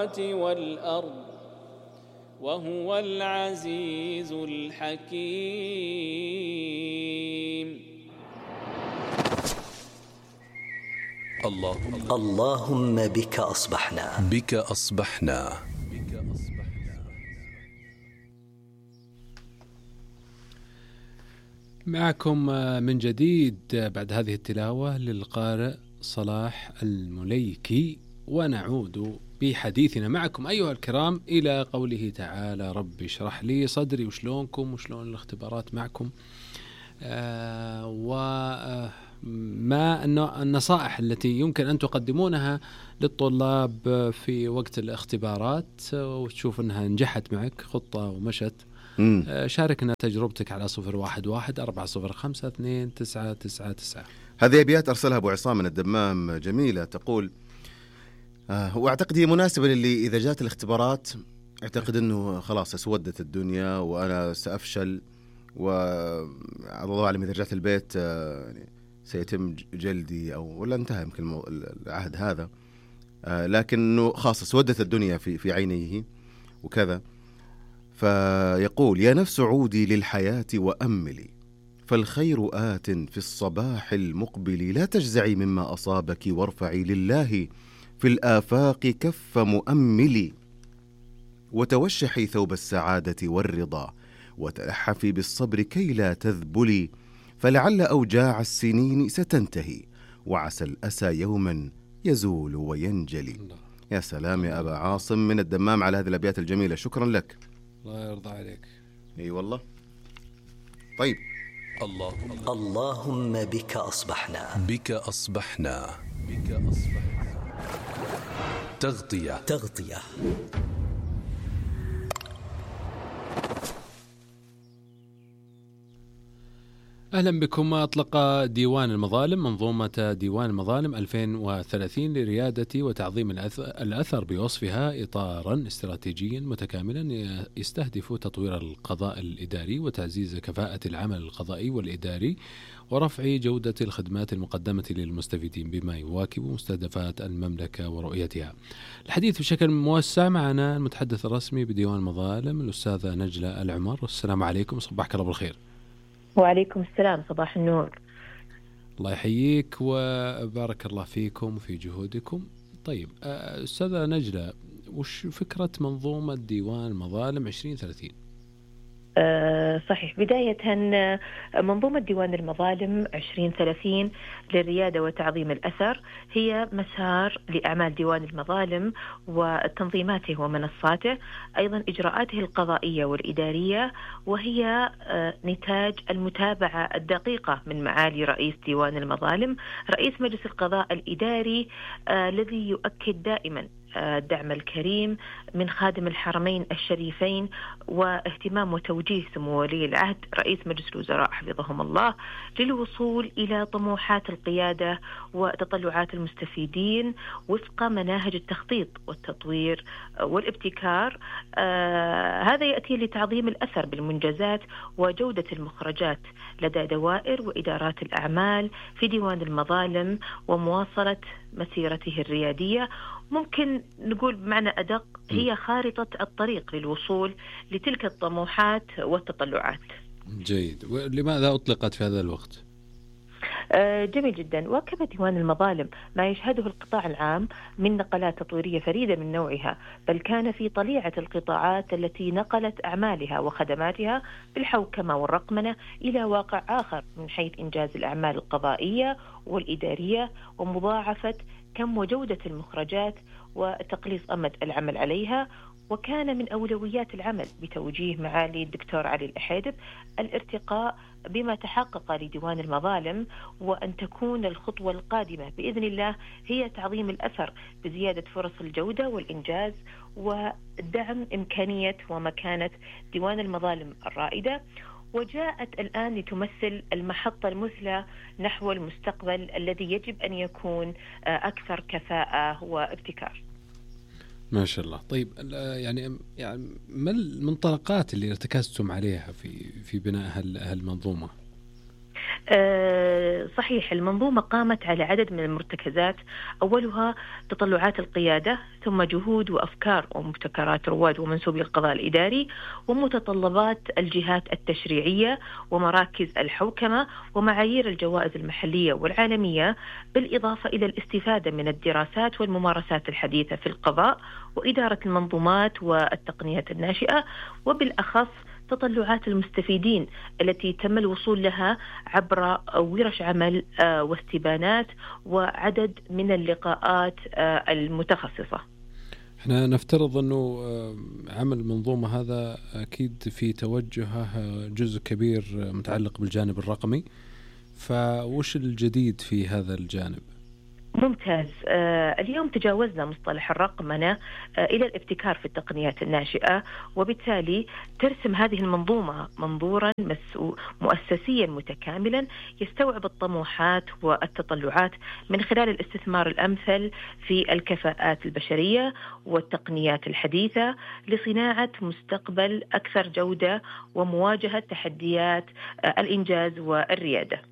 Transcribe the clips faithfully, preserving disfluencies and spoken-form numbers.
والأرض وهو العزيز الحكيم. اللهم اللهم بك أصبحنا بك أصبحنا معكم من جديد بعد هذه التلاوة للقارئ صلاح المليكي، ونعود بحديثنا معكم أيها الكرام إلى قوله تعالى: رب اشرح لي صدري. وشلونكم وشلون الاختبارات معكم؟ آه وما النصائح التي يمكن أن تقدمونها للطلاب في وقت الاختبارات وتشوف أنها نجحت معك خطة ومشت؟ آه شاركنا تجربتك على صفر واحد واحد أربعة صفر خمسة اثنين تسعة تسعة تسعة. هذه أبيات أرسلها أبو عصام من الدمام، جميلة، تقول آه وأعتقد هي مناسبة للي إذا جات الاختبارات أعتقد أنه خلاص اسودت الدنيا وأنا سأفشل، والله أعلم إذا رجعت البيت آه يعني سيتم جلدي أو ولا انتهى يمكن العهد هذا، آه لكنه خاصة سودت الدنيا في في عينيه وكذا. فيقول: يا نفس عودي للحياة وأملي، فالخير آت في الصباح المقبل، لا تجزعي مما أصابك وارفعي لله في الآفاق كف مؤملي، وتوشحي ثوب السعادة والرضا، وتلحفي بالصبر كي لا تذبلي، فلعل أوجاع السنين ستنتهي، وعسى الأسى يوما يزول وينجلي. يا سلام يا أبا عاصم من الدمام على هذه الأبيات الجميلة، شكرا لك. الله يرضى عليك. اي والله. طيب، اللهم اللهم بك أصبحنا بك أصبحنا بك أصبحنا تغطية تغطية. أهلا بكم. أطلق ديوان المظالم منظومة ديوان المظالم ألفين وثلاثين لريادة وتعظيم الأثر بوصفها إطارا استراتيجيا متكاملا يستهدف تطوير القضاء الإداري وتعزيز كفاءة العمل القضائي والإداري ورفع جودة الخدمات المقدمة للمستفيدين بما يواكب مستهدفات المملكة ورؤيتها. الحديث بشكل موسع معنا المتحدث الرسمي بديوان المظالم الأستاذة نجلة العمر. السلام عليكم، صباحك الله بالخير. وعليكم السلام، صباح النور. الله يحييك وبارك الله فيكم وفي جهودكم. طيب أستاذة نجلة، وش فكرة منظومة ديوان المظالم عشرين ثلاثين؟ أه صحيح. بداية منظومة ديوان المظالم عشرين ثلاثين للريادة وتعظيم الأثر هي مسار لأعمال ديوان المظالم وتنظيماته ومنصاته، أيضا إجراءاته القضائية والإدارية، وهي أه نتاج المتابعة الدقيقة من معالي رئيس ديوان المظالم رئيس مجلس القضاء الإداري أه الذي يؤكد دائما الدعم الكريم من خادم الحرمين الشريفين واهتمام وتوجيه سمو ولي العهد رئيس مجلس الوزراء حفظهم الله للوصول إلى طموحات القيادة وتطلعات المستفيدين وفق مناهج التخطيط والتطوير والابتكار. آه هذا يأتي لتعظيم الأثر بالمنجزات وجودة المخرجات لدى دوائر وإدارات الأعمال في ديوان المظالم ومواصلة مسيرته الريادية. ممكن نقول بمعنى أدق هي خارطة الطريق للوصول لتلك الطموحات والتطلعات. جيد. ولماذا أطلقت في هذا الوقت؟ آه جميل جدا. واكب ديوان المظالم ما يشهده القطاع العام من نقلات تطويرية فريدة من نوعها، بل كان في طليعة القطاعات التي نقلت أعمالها وخدماتها بالحوكمة والرقمنة إلى واقع آخر من حيث إنجاز الأعمال القضائية والإدارية ومضاعفة كم وجودة المخرجات وتقليص أمد العمل عليها. وكان من أولويات العمل بتوجيه معالي الدكتور علي الأحيدب الارتقاء بما تحقق لديوان المظالم، وأن تكون الخطوة القادمة بإذن الله هي تعظيم الأثر بزيادة فرص الجودة والإنجاز ودعم إمكانية ومكانة ديوان المظالم الرائدة. وجاءت الآن لتمثل المحطة المثلى نحو المستقبل الذي يجب أن يكون أكثر كفاءة وابتكار. ما شاء الله. طيب يعني يعني ما المنطلقات اللي ارتكزتم عليها في في بناء هالمنظومة؟ صحيح، المنظومة قامت على عدد من المرتكزات، أولها تطلعات القيادة، ثم جهود وأفكار ومبتكرات رواد ومنسوبي القضاء الإداري، ومتطلبات الجهات التشريعية ومراكز الحوكمة ومعايير الجوائز المحلية والعالمية، بالإضافة إلى الاستفادة من الدراسات والممارسات الحديثة في القضاء وإدارة المنظومات والتقنيات الناشئة، وبالأخص تطلعات المستفيدين التي تم الوصول لها عبر ورش عمل واستبانات وعدد من اللقاءات المتخصصة. احنا نفترض أنه عمل المنظومة هذا أكيد في توجهه جزء كبير متعلق بالجانب الرقمي، فوش الجديد في هذا الجانب؟ ممتاز. آه اليوم تجاوزنا مصطلح الرقمنة آه إلى الابتكار في التقنيات الناشئة، وبالتالي ترسم هذه المنظومة منظورا مؤسسيا متكاملا يستوعب الطموحات والتطلعات من خلال الاستثمار الأمثل في الكفاءات البشرية والتقنيات الحديثة لصناعة مستقبل أكثر جودة ومواجهة تحديات آه الإنجاز والريادة.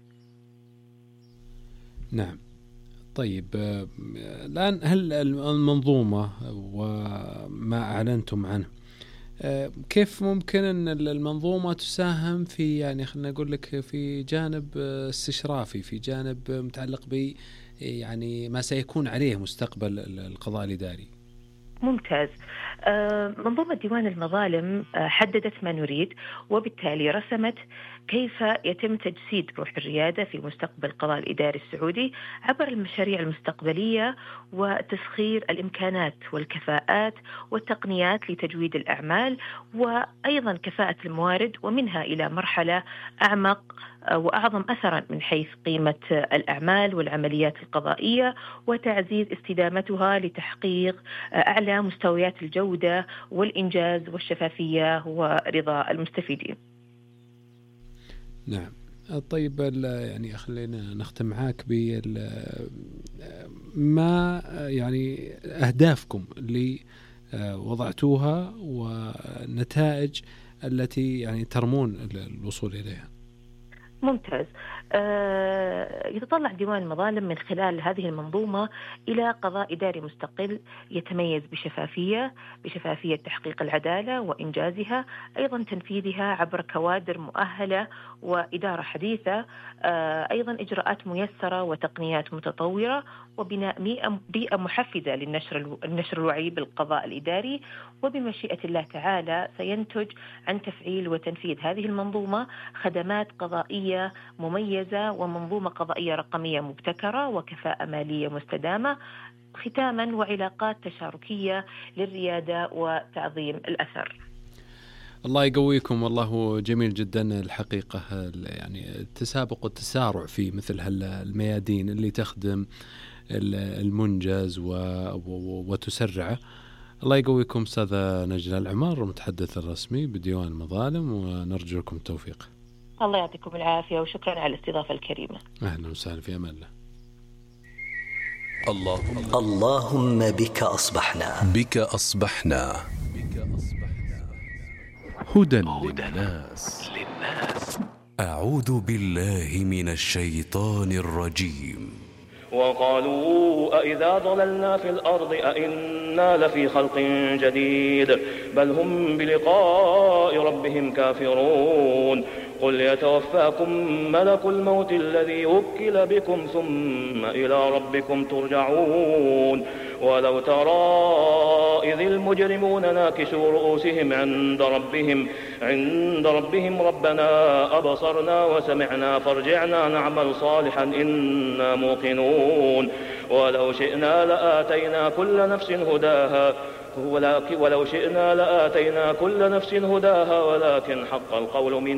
نعم. طيب الآن هل المنظومة وما أعلنتم عنه كيف ممكن أن المنظومة تساهم في يعني خلنا نقول لك في جانب استشرافي، في جانب متعلق ب يعني ما سيكون عليه مستقبل القضاء الإداري؟ ممتاز. منظومة ديوان المظالم حددت ما نريد، وبالتالي رسمت كيف يتم تجسيد روح الريادة في مستقبل القضاء الإداري السعودي عبر المشاريع المستقبلية وتسخير الإمكانات والكفاءات والتقنيات لتجويد الأعمال، وأيضا كفاءة الموارد، ومنها إلى مرحلة أعمق وأعظم أثرا من حيث قيمة الأعمال والعمليات القضائية وتعزيز استدامتها لتحقيق أعلى مستويات الجودة والإنجاز والشفافية ورضا المستفيدين. نعم. طيب يعني خلينا نختم معاك ب ما يعني أهدافكم اللي وضعتوها ونتائج التي يعني ترمون الوصول إليها. ممتاز. أه يتطلع ديوان المظالم من خلال هذه المنظومة إلى قضاء إداري مستقل يتميز بشفافية بشفافية تحقيق العدالة وإنجازها، أيضا تنفيذها عبر كوادر مؤهلة وإدارة حديثة، أه أيضا إجراءات ميسرة وتقنيات متطورة، وبناء بيئة محفزة للنشر النشر الوعي بالقضاء الإداري. وبمشيئة الله تعالى سينتج عن تفعيل وتنفيذ هذه المنظومة خدمات قضائية مميزة ومنظومة قضائية رقمية مبتكرة وكفاءة مالية مستدامة، ختاما وعلاقات تشاركية للريادة وتعظيم الأثر. الله يقويكم، والله جميل جدا الحقيقة، يعني التسابق والتسارع في مثل هالميادين اللي تخدم المنجز وتسرعه. الله يقويكم أستاذة نجلة العمار، المتحدث الرسمي بديوان المظالم، ونرجو لكم التوفيق. الله يعطيكم العافية، وشكرا على الاستضافة الكريمة. أهلا وسهلا، في أمان الله. اللهم اللهم بك أصبحنا بك أصبحنا هدى للناس. أعوذ بالله من الشيطان الرجيم. وقالوا أئذا ضللنا في الأرض أئنا لفي خلق جديد بل هم بلقاء ربهم كافرون قل يتوفاكم ملك الموت الذي وكل بكم ثم إلى ربكم ترجعون ولو ترى إذ المجرمون ناكسوا رؤوسهم عند ربهم عند ربهم ربنا أبصرنا وسمعنا فارجعنا نعمل صالحا إنا موقنون ولو شئنا لآتينا كل نفس هداها ولو شئنا لآتينا كل نفس هداها ولكن حق القول منا